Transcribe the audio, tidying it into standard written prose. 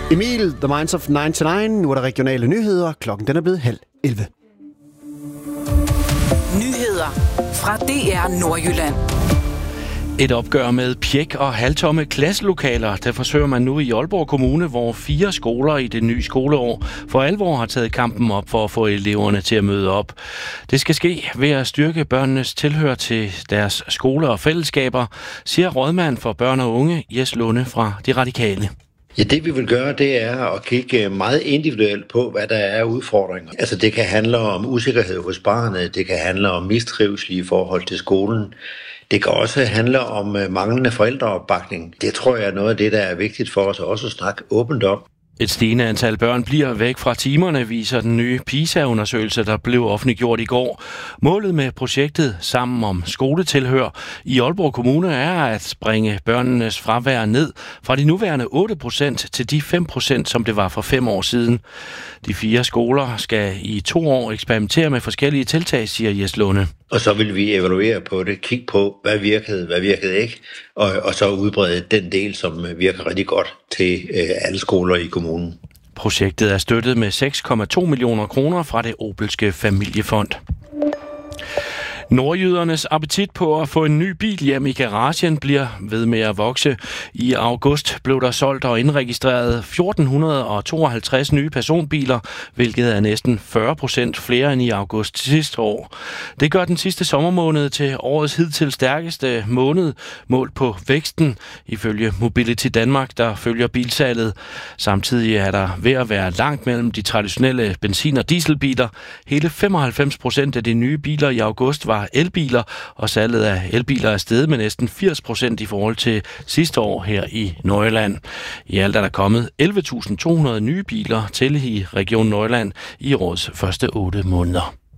Emil, The Minds of 99. Nu er der regionale nyheder. Klokken den er blevet 10:30. Nyheder fra DR Nordjylland. Et opgør med pjæk og halvtomme klasselokaler, der forsøger man nu i Aalborg Kommune, hvor 4 skoler i det nye skoleår for alvor har taget kampen op for at få eleverne til at møde op. Det skal ske ved at styrke børnenes tilhør til deres skoler og fællesskaber, siger rådmand for børn og unge Jes Lunde fra De Radikale. Ja, det vi vil gøre, det er at kigge meget individuelt på, hvad der er udfordringer. Altså det kan handle om usikkerhed hos barnet, det kan handle om mistrivsel i forhold til skolen. Det kan også handle om manglende forældreopbakning. Det tror jeg er noget af det, der er vigtigt for os også at snakke åbent om. Et stigende antal børn bliver væk fra timerne, viser den nye PISA-undersøgelse, der blev offentliggjort i går. Målet med projektet Sammen om skoletilhør i Aalborg Kommune er at bringe børnenes fravær ned fra de nuværende 8% til de 5%, som det var for 5 år siden. De 4 skoler skal i 2 år eksperimentere med forskellige tiltag, siger Jes Lunde. Og så vil vi evaluere på det, kigge på, hvad virkede ikke, og så udbrede den del, som virker rigtig godt til alle skoler i kommunen. Projektet er støttet med 6,2 millioner kroner fra det Obelske Familiefond. Nordjydernes appetit på at få en ny bil hjem i garagen bliver ved med at vokse. I august blev der solgt og indregistreret 1452 nye personbiler, hvilket er næsten 40% flere end i august sidste år. Det gør den sidste sommermåned til årets hidtil stærkeste måned, målt på væksten, ifølge Mobility Danmark, der følger bilsalget. Samtidig er der ved at være langt mellem de traditionelle benzin- og dieselbiler. Hele 95% af de nye biler i august var elbiler, og salget af elbiler er steget med næsten 80% i forhold til sidste år her i Nordjylland. I alt er der kommet 11.200 nye biler til i Region Nordjylland i årets første 8 måneder.